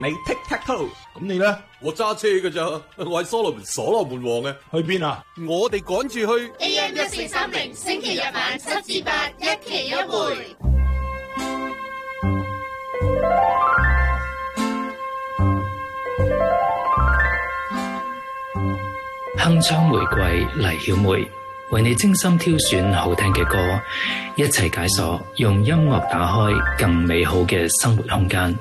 你 Tic Tac Toe， 咁你咧？ 我揸車㗎咋，我係所羅門王嘅。 去邊啊？ 我哋趕住去 AM 1430星期日晚7至8一期一會。 鏗鏘玫瑰黎曉梅為你精心挑選好聽嘅歌，一齊解鎖用音樂打開更美好嘅生活空間。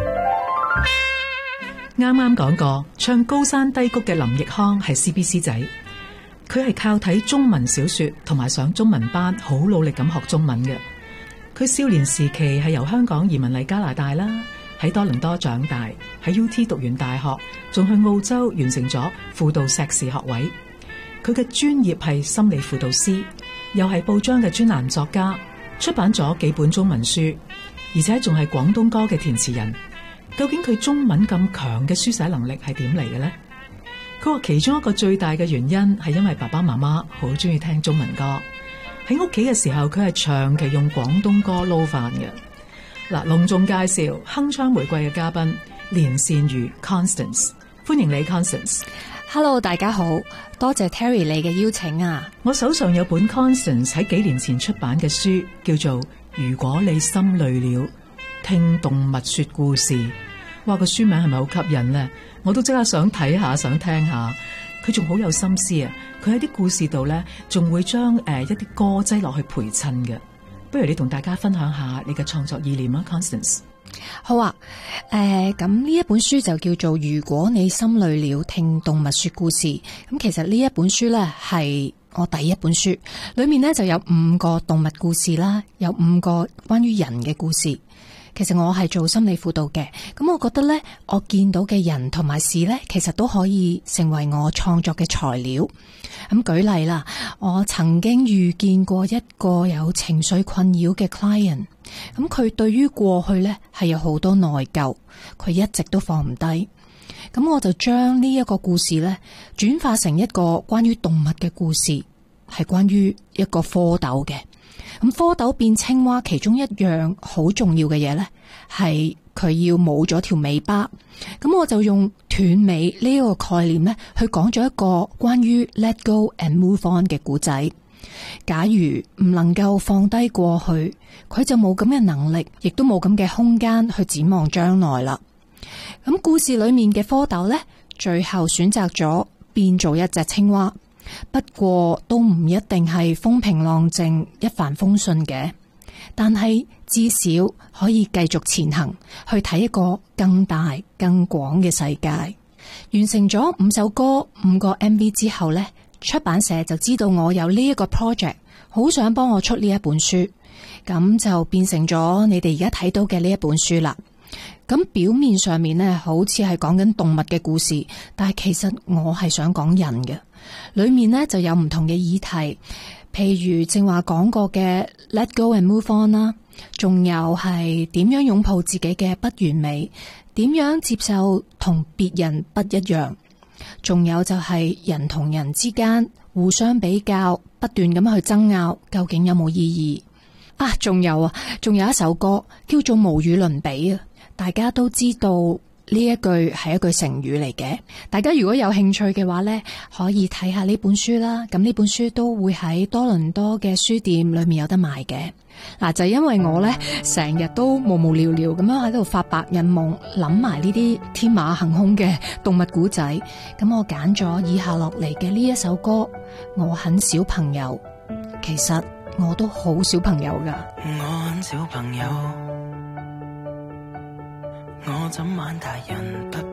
啱啱講過，唱高山低谷嘅林奕匡係 CBC 仔，佢係靠睇中文小說同埋上中文班，好努力咁學中文嘅。佢少年時期係由香港移民嚟加拿大啦，喺多倫多長大，喺 UT 讀完大學，仲去澳洲完成咗輔導碩士學位。佢嘅專業係心理輔導師，又係報章嘅專欄作家，出版咗幾本中文書，而且仲係廣東歌嘅填詞人。究竟佢中文咁強嘅書寫能力係點嚟嘅呢？佢話其中一個最大嘅原因係因為爸爸媽媽好中意聽中文歌，喺屋企嘅時候佢係長期用廣東歌撈飯嘅。嗱，隆重介紹鏗鏘玫瑰嘅嘉賓連善如 Constance， 歡迎你 Constance。Hello， 大家好，多謝 Terry 你嘅邀請啊！ 我手上有本 Constance 喺幾年前出版嘅書，叫做《如果你心累了，聽動物說故事》。哇，個書名係咪好吸引呢？我都即刻想睇下，想聽下。佢仲好有心思啊！佢喺啲故事度呢，仲會將一啲歌擠落去陪襯嘅。不如你同大家分享下你嘅創作意念啊 ，Constance。 好啊，咁呢一本書就叫做《如果你心累了，聽動物說故事》。咁其實呢一本書呢，係我第一本書，裏面呢就有5個動物故事啦，有5個關於人嘅故事。其實我係做心理輔導嘅，咁我覺得呢，我見到嘅人同埋事呢，其實都可以成為我創作嘅材料。咁舉例啦，我曾經遇見過一個有情緒困擾嘅 client， 咁佢對於過去呢係有好多內疚，佢一直都放唔低。咁我就將呢一個故事呢轉化成一個關於動物嘅故事，係關於一個蝌蚪嘅。咁蝌蚪變青蛙其中一樣好重要嘅嘢呢，係佢要冇咗條尾巴。咁我就用斷尾呢個概念呢，去講咗一個關於 let go and move on 嘅故仔。假如唔能夠放低過去，佢就冇咁嘅能力，亦都冇咁嘅空間去展望將來啦。咁故事裏面嘅蝌蚪呢，最後選擇咗變做一隻青蛙。不過都唔一定係風平浪靜一帆風順嘅，但係至少可以繼續前行，去睇一個更大更廣嘅世界。完成咗5首歌5個 MV 之後呢，出版社就知道我有呢一個 project， 好想幫我出呢一本書，咁就變成咗你哋而家睇到嘅呢一本書啦。咁表面上面呢，好似係講緊動物嘅故事，但係其實我係想講人嘅。裏面呢就有唔同嘅議題，譬如正話講過嘅 Let Go and Move On 啦，仲有係點樣擁抱自己嘅不完美，點樣接受同別人不一樣，仲有就係人同人之間互相比較，不斷咁去爭拗，究竟有冇意義啊？仲有一首歌叫做無與倫比啊！大家都知道呢一句係一句成語嚟嘅，大家如果有興趣嘅話呢，可以睇下呢本書啦。咁呢本書都會喺多倫多嘅書店裏面有得賣嘅。嗱，就因為我呢成日都無聊聊咁樣喺度發白日夢，諗埋呢啲天馬行空嘅動物故仔，咁我揀咗以下落嚟嘅呢一首歌。我很小朋友，其實我都好小朋友㗎。 我很小朋友，我怎晚大人不